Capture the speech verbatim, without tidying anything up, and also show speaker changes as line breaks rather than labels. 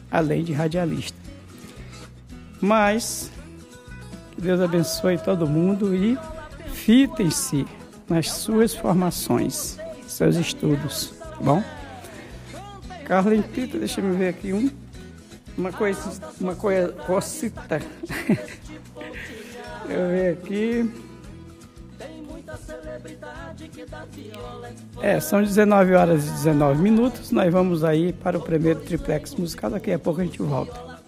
além de radialista. Mas, que Deus abençoe todo mundo e fitem-se nas suas formações, seus estudos, tá bom? Carlinhos Pita, deixa eu ver aqui um, uma coisa, uma coisa, cosita. Deixa eu ver aqui. É, são dezenove horas e dezenove minutos. Nós vamos aí para o primeiro triplex musical. Daqui a pouco a gente volta.